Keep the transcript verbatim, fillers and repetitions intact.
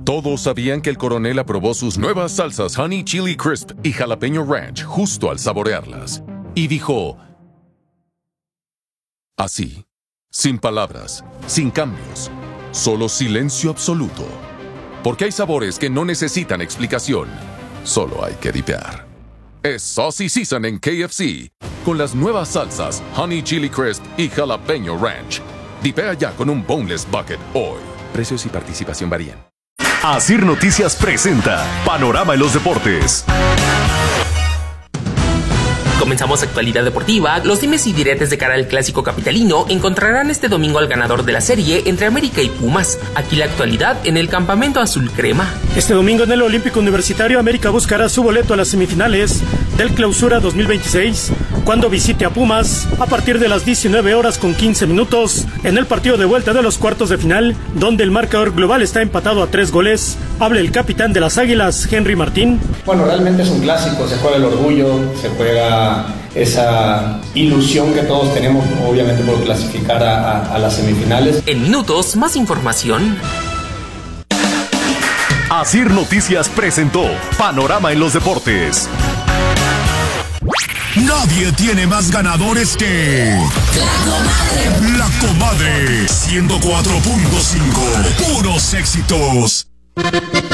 Todos sabían que el coronel aprobó sus nuevas salsas Honey Chili Crisp y Jalapeño Ranch justo al saborearlas. Y dijo... así, sin palabras, sin cambios, solo silencio absoluto. Porque hay sabores que no necesitan explicación, solo hay que dipear. Es Saucy Season en K F C, con las nuevas salsas Honey Chili Crisp y Jalapeño Ranch. Dipea ya con un Boneless Bucket hoy. Precios y participación varían. Asir Noticias presenta Panorama en los Deportes. Comenzamos actualidad deportiva. Los dimes y diretes de cara al clásico capitalino encontrarán este domingo al ganador de la serie entre América y Pumas. Aquí la actualidad en el campamento azul crema. Este domingo en el Olímpico Universitario, América buscará su boleto a las semifinales del Clausura dos mil veintiséis cuando visite a Pumas a partir de las diecinueve horas con quince minutos en el partido de vuelta de los cuartos de final, donde el marcador global está empatado a tres goles. Habla el capitán de las Águilas, Henry Martín. Bueno, realmente es un clásico, se juega el orgullo, se juega esa ilusión que todos tenemos, obviamente, por clasificar a, a, a las semifinales. En minutos, más información. Asir Noticias presentó Panorama en los Deportes. Nadie tiene más ganadores que... La Comadre. La Comadre. ciento cuatro punto cinco. Puros éxitos.